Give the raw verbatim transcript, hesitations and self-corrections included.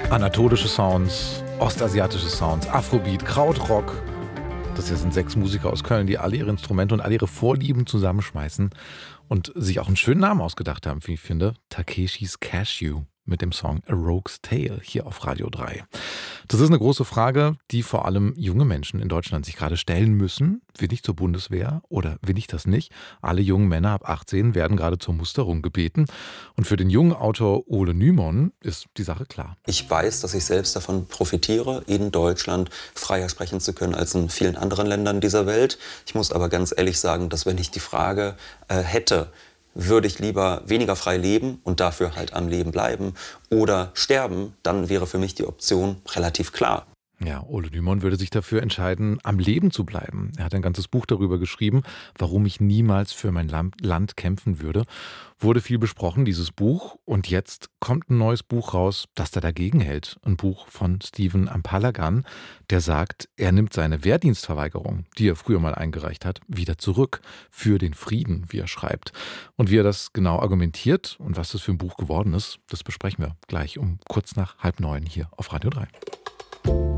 Anatolische Sounds, ostasiatische Sounds, Afrobeat, Krautrock. Das hier sind sechs Musiker aus Köln, die alle ihre Instrumente und alle ihre Vorlieben zusammenschmeißen und sich auch einen schönen Namen ausgedacht haben, wie ich finde. Takeshis Cashew mit dem Song A Rogue's Tale hier auf Radio drei. Das ist eine große Frage, die vor allem junge Menschen in Deutschland sich gerade stellen müssen. Will ich zur Bundeswehr oder will ich das nicht? Alle jungen Männer ab achtzehn werden gerade zur Musterung gebeten. Und für den jungen Autor Ole Nymon ist die Sache klar. Ich weiß, dass ich selbst davon profitiere, in Deutschland freier sprechen zu können als in vielen anderen Ländern dieser Welt. Ich muss aber ganz ehrlich sagen, dass wenn ich die Frage äh, hätte, würde ich lieber weniger frei leben und dafür halt am Leben bleiben oder sterben, dann wäre für mich die Option relativ klar. Ja, Ole Nymon würde sich dafür entscheiden, am Leben zu bleiben. Er hat ein ganzes Buch darüber geschrieben, warum ich niemals für mein Land kämpfen würde. Wurde viel besprochen, dieses Buch. Und jetzt kommt ein neues Buch raus, das da dagegen hält. Ein Buch von Stephen Ampalagan, der sagt, er nimmt seine Wehrdienstverweigerung, die er früher mal eingereicht hat, wieder zurück für den Frieden, wie er schreibt. Und wie er das genau argumentiert und was das für ein Buch geworden ist, das besprechen wir gleich um kurz nach halb neun hier auf Radio drei.